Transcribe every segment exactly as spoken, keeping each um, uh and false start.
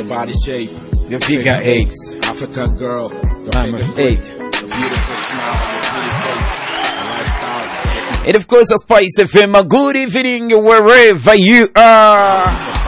your body shape, your figure eight, African girl, your I'm figure eight. the beautiful smile, your pretty face, your lifestyle. And of course, a Spice F M, a good evening wherever you are.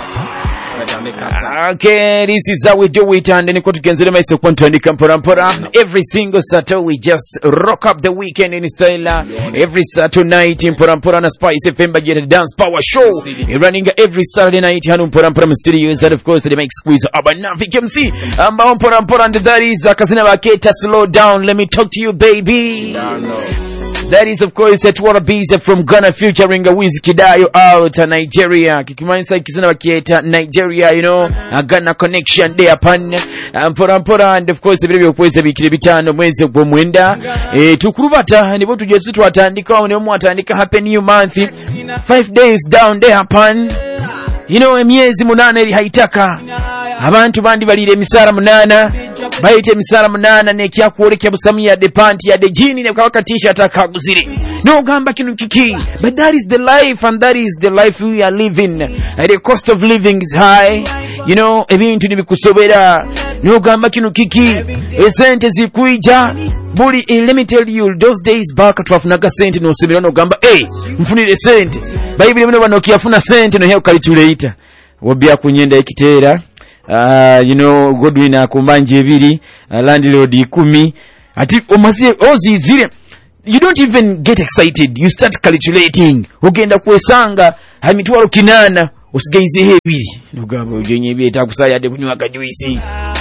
Okay, this is how we do it, and then tukianzia maisha kwa tuandika mpora mpora. Every single Saturday we just rock up the weekend in style. Every Saturday night mpora mpora na Spice F M budget dance power show running every Saturday night hano mpora mpora studios, and of course they make squeeze Abanafik M C ambao mpora mpora, and that is akazina baketa slow down, let me talk to you baby. That is of course at Warabiza from Ghana featuring a Wiz Kidayo out of Nigeria. Kikimanisa kizina bakieta Nigeria, you know, a Ghana connection there upon mpora mpora, and of course ebirebe okweza bikire bitano mwezi gwo mwenda eh tukurubata nibo tujesu twatandika ne mu atandika happy new month five days down there upon, you know, emyezi munana eri haitaka abantu bandi balire emisara munana bayite emisara munana ne kyakwolekya busamu ya de panty ya de jean ne kawaka t-shirt akaguzire no gamba kinu kiki, but that is the life, and that is the life we are living. And the cost of living is high, you know, ebintu nibikusobera no gamba kinu kiki esente zikuija buli. eh, let me tell you, those days back twafunaga sente no sebera no gamba eh hey, mfunire sente bayibile bino bano kiyafuna sente no yakali tuleita wobya kunyenda ekitera. Uh, you know, Godwin akumbanje ebiri, uh, landlord kumi ati omaze ozizire, you don't even get excited, you start calculating ogenda kwesanga hamitwaro kinana usigaize hebiri nugamba ujenye byeta kusaya de kunywa kajuisi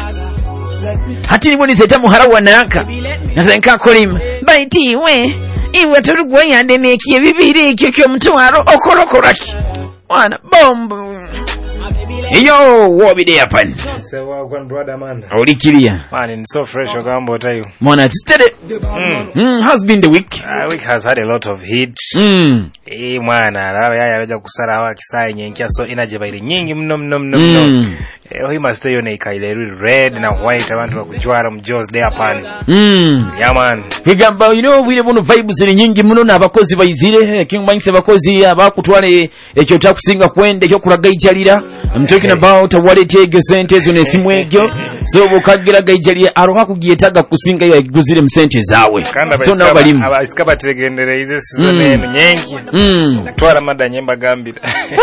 hati niboni zeta muharawa naka natanka kolima baiti we iwe turugwa yande nekiye bibiri ekyo kyo mutwaro okorokoraki wana bombo. Yo, what be there, pan? So, uh, one brother, man. Olikiria. Man, it's so fresh, Ogambo, tell you. Man, it's steady. Mm. Mm, how's been the week? Uh, week has had a lot of heat. Mm. Eh, man, alawa ya yaweja kusara hawa kisaya nyenkia, so energy baile nyingi mno mno mno mno. Mm. Eh, hii must stay on a kaile red na white, I want to kujuara mjoz there, pan. Mm. Yeah, man. Figamba, you know, we don't vibes in nyingi mno na abakozi bayizire, king mangi abakozi abakutwale ekyo takusinga kwende ekyo kulaga ijalira. I'm talking about a wallet egyo sente zo nesimu egyo, so bukagira gaijalira aroha kugiyetaga kusinga ya guzire msente zawe. So na balimu aba iskaba tegendere ize season eno nyengi. Mm. Twala mada nyemba gambira.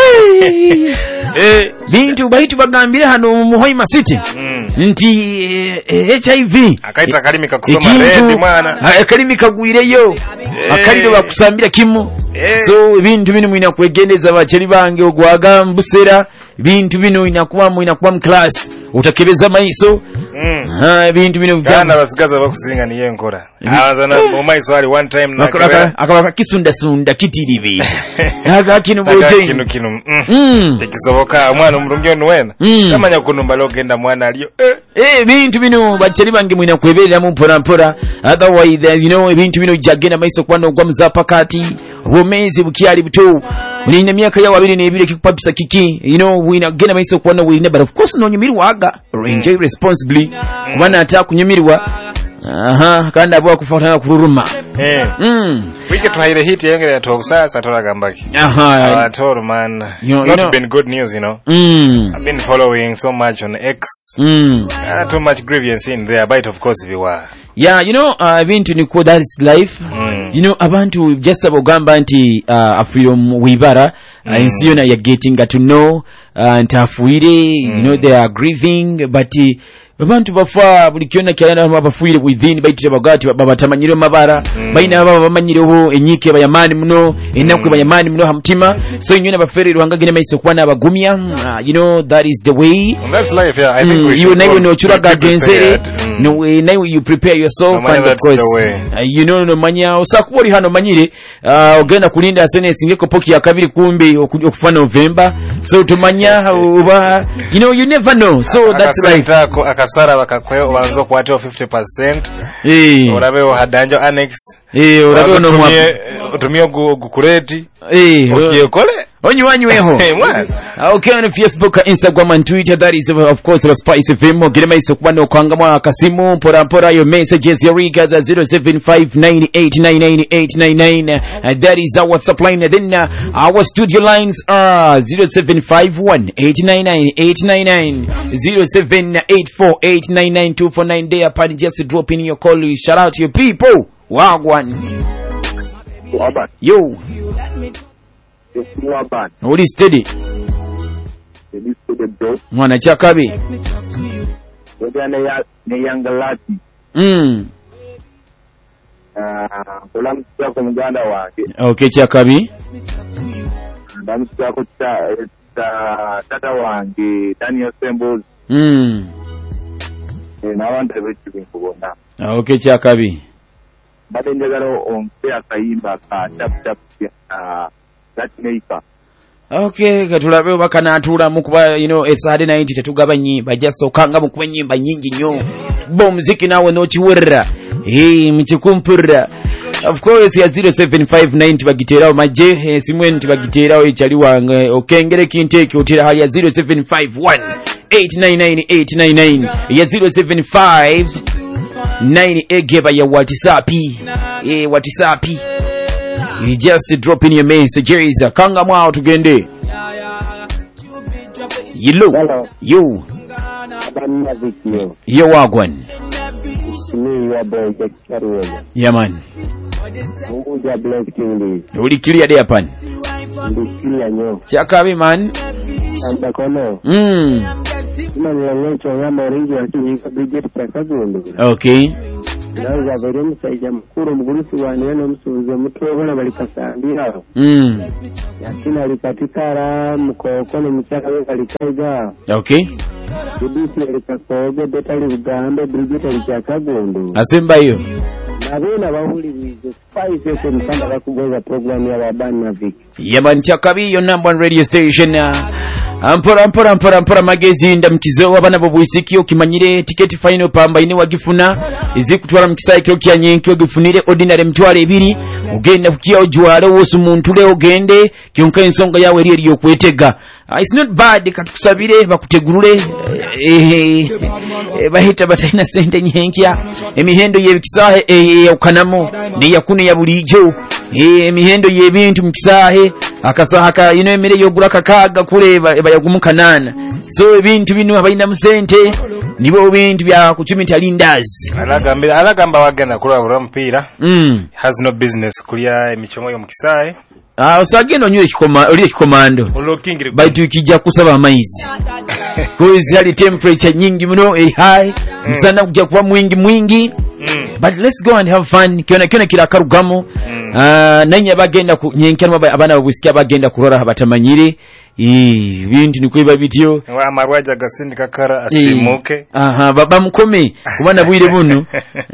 Eh, bintu bayitu bagambira hano mu Hoima City. Mm. Nti eh, H I V akaita kalimi kakusoma red mwana akalimi kagwireyo akaliro bakusambira kimu. So bintu bino mwina kwegendeza bacheri bange ogwaga mbusera bintu bino inakuwa mu inakuwa mu class utakebeza maiso. Mm. Ha bintu bino byana basigaza bakusinga niye nkora abazana mu maiso ali one time na akaba kisunda sunda kitiribi aga kinu boje kinu kinu mm tekisoboka omwana omulungi ono wena kamanya kunumba logenda mwana aliyo eh eh bintu bino bacheri bange mwina kweberera mu mpora mpora, otherwise you know bintu bino jagenda maiso kwano ogwa muzapakati obumezi bukyali buto ulina myaka ya wabiri ne ebire kikupapisa kiki, you know wina genda maiso kwano wina, but of course no nyumirwa aga enjoy responsibly kubana ata kunyumirwa. Aha kandi abo kufatana kururuma eh mm wiki twaire hit yengere atokusasa tolagambaki. Aha at all, man. You know, it's not you know, been good news, you know. mm I've been following so much on X. mm Uh, too much grievance in there, but of course we were. yeah, you know uh, bintu niko that is life. Mm. You know abantu just abogamba nti uh, afiro wibara mm. uh, insiyona ya getting to know uh, ntafuire mm. you know they are grieving, but uh, abantu bafa buli kyona kyana babafuire within baitire bagati babatamanyire mabara mm. baina baba bamanyireho enyike bayamani muno enakwe mm. bayamani muno hamtima, so nyona bafere ruhanga gine maiso kwana abagumya. uh, you know that is the way, and that's life. Yeah, I think mm. we you know no churaga genzere mm. no way now you prepare yourself, no, and of course uh, you know no manya osakubori hano manyire uh, ogenda kulinda sene singeko poki ya kabiri kumbe okufa November, so tumanya uba you know you never know, so that's right. Akasara bakakweyo banzo kwatio fifty percent eh orabe hadanja annex eh orabe no mwa utumie gukureti Eh, okiyekole onywanyiweho. Okay, on Facebook, Instagram and Twitter, that is of course the Spice F M. Girema iso kubano kwangama akasimu pora pora your messages your regards at zero seven five nine eight nine nine eight nine nine. Uh, that is our WhatsApp line. Then uh, our studio lines are zero seven five one eight nine nine eight nine nine, zero seven eight four eight nine nine two four nine. There, party just drop in your call. Shout out to your people. Wagwan. Waban. Yo. Yes, Waban. What is steady? Steady, steady, bro. Mwana chakabi. Wega ne yangalati. Mm. Ah, kola msya ko muganda wange. Okay, chakabi. Ndamsya ko ta tata wange Daniel Sembozi. Mm. Eh, nabantu bechi kubona. Okay, chakabi. Bade njagala onse akayimba ka tap tap ah that maker. Okay, katulabe bakana atula mukuba you know it's Saturday night tetugaba nyimba just okanga mukuba nyimba nyingi nyo. Bo muziki nawe noti wurra. Eh mchikumpura. Of course ya zero seven five nine bagitera maje eh, simwe ntibagitera echali wange okengere kinteke otira hali ya zero seven five one eight nine nine eight nine nine ya zero seven five nine egeba ya WhatsApp eh WhatsApp. You just drop in your messages. Kanga mwao tugende. Hello. Yo. Banna video. Yo wagwan. Me ya boy get carry. Yeah man. Mungu ja bless king. Uli clear there pan. Ndi clear nyo. Chakabi man. Anda kono. Mm. Ina niloncho ngamba ringi akiyika Bridget Chakagondo. Okay. Naza bari musajja mukuru mugulisi wanene nomusubize mutobona bali kasambira. Mm. Yakina likatikara mukoko ne muchaka bali kaiga. Okay. Bidisi likasoge betali bugambe Bridget Chakagondo. Asemba hiyo. Nabena bahulirize Spice F M kanda bakugoza program ya Waban na Vic. Yaman Chakabi, your number one radio station. Uh, ampora ampora ampora ampora magezi ndamkizo abana bobwisiki okimanyire ticket final pamba ine wagifuna izikutwara mkisaikiro kya nyenki ogifunire ordinary mtware ebiri ugenda kukia ojwale wosu muntu le ogende kyonka ensonga yawe eri yo kwetega. Uh, it's not bad katukusabire bakutegurule eh eh bahita bataina sente nyenkya emihendo yebikisahe eh ukanamo ne yakune ya bulijo eh emihendo yebintu mkisahe akasaha ka ino emire yogura kakaga kuleba bayagumukanana so ebintu bino abaina musente nibo bintu bya kuchimita lindas alagambira alagamba wagana kula mpira mm has no business kulia emichomo yo mukisae. Ah usageno nyo ekikoma oli ekikomando ulokingire baitu kijja kusaba amaizi kuzi hali temperature nyingi muno eh high msana kujja kuba mwingi mwingi mm. But let's go and have fun kiona kiona kila karugamo mm. Ah nanya bagenda ku nyenkano abana babusikia bagenda kurora habatamanyire eh bintu nikweba bityo wa marwaja gasindi kakara asimuke aha baba mukome kubana bwire buno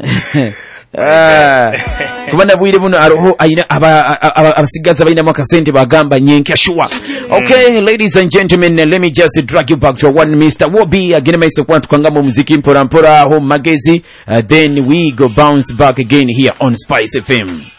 Ah kubana bwire buno aroho aina abasigaza baina mwaka sente bagamba nyenke sure. Okay, ladies and gentlemen, let me just drag you back to one Mister Wobi again myself want tukangama muziki mpora mpora home magazine, uh, then we go bounce back again here on Spice F M.